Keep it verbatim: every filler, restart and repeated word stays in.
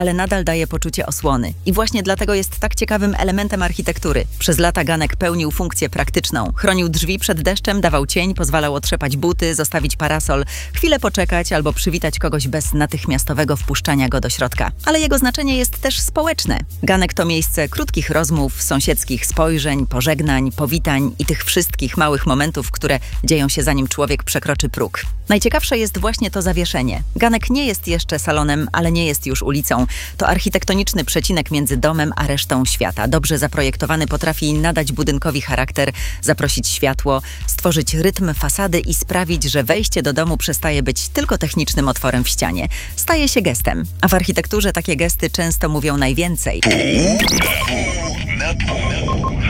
ale nadal daje poczucie osłony. I właśnie dlatego jest tak ciekawym elementem architektury. Przez lata ganek pełnił funkcję praktyczną. Chronił drzwi przed deszczem, dawał cień, pozwalał otrzepać buty, zostawić parasol, chwilę poczekać albo przywitać kogoś bez natychmiastowego wpuszczania go do środka. Ale jego znaczenie jest też społeczne. Ganek to miejsce krótkich rozmów, sąsiedzkich spojrzeń, pożegnań, powitań i tych wszystkich małych momentów, które dzieją się zanim człowiek przekroczy próg. Najciekawsze jest właśnie to zawieszenie. Ganek nie jest jeszcze salonem, ale nie jest już ulicą. To architektoniczny przecinek między domem a resztą świata. Dobrze zaprojektowany potrafi nadać budynkowi charakter, zaprosić światło, stworzyć rytm fasady i sprawić, że wejście do domu przestaje być tylko technicznym otworem w ścianie. Staje się gestem. A w architekturze takie gesty często mówią najwięcej. Pół na pół.